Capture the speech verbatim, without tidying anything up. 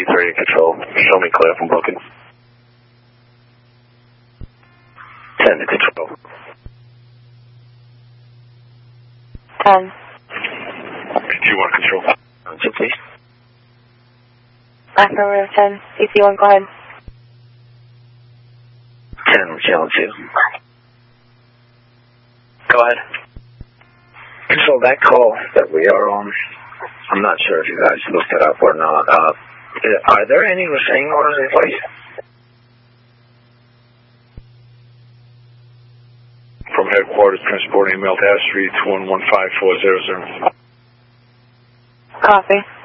thirty control. Show me clear from booking. ten to control. ten. G one control. Two, please. Affirmative ten. C C one, go ahead. ten, channel two. Go ahead. Control, that call that we are on, I'm not sure if you guys looked it up or not. Uh, are there any restraining orders in place? From headquarters, transporting email to Ash Street, two one one five four zero zero. Copy.